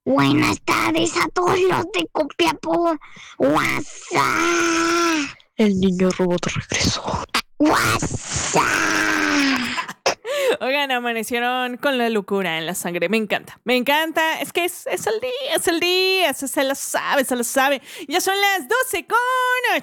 Buenas tardes a todos los de Copiapó. WhatsApp. El niño robot regresó. WhatsApp. Oigan, amanecieron con la locura en la sangre. Me encanta. Es que es el día. Eso se lo sabe. Ya son las 12:08